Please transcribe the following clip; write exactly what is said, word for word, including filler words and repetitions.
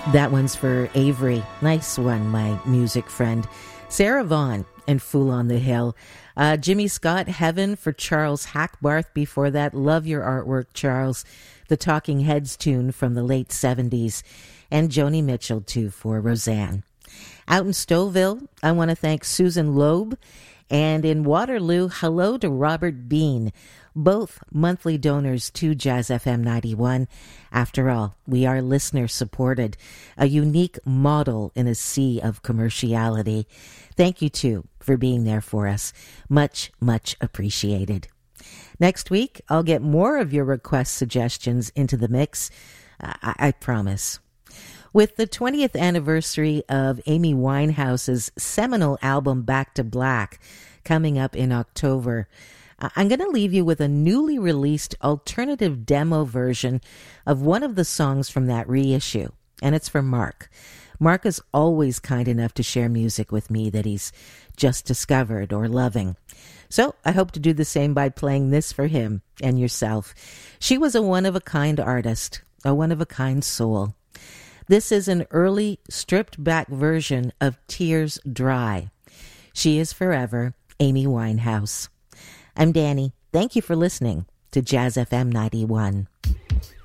That one's for Avery. Nice one, my music friend. Sarah Vaughan and Fool on the Hill. Uh, Jimmy Scott, Heaven for Charles Hackbarth. Before that, love your artwork, Charles. The Talking Heads tune from the late seventies. And Joni Mitchell, too, for Roseanne. Out in Stouffville, I want to thank Susan Loeb. And in Waterloo, hello to Robert Bean, both monthly donors to Jazz F M ninety-one. After all, we are listener-supported, a unique model in a sea of commerciality. Thank you, too, for being there for us. Much, much appreciated. Next week, I'll get more of your request suggestions into the mix. I, I promise. With the twentieth anniversary of Amy Winehouse's seminal album Back to Black coming up in October, I'm going to leave you with a newly released alternative demo version of one of the songs from that reissue, and it's for Mark. Mark is always kind enough to share music with me that he's just discovered or loving. So I hope to do the same by playing this for him and yourself. She was a one-of-a-kind artist, a one-of-a-kind soul. This is an early, stripped-back version of Tears Dry. She is forever Amy Winehouse. I'm Danny. Thank you for listening to Jazz F M ninety-one.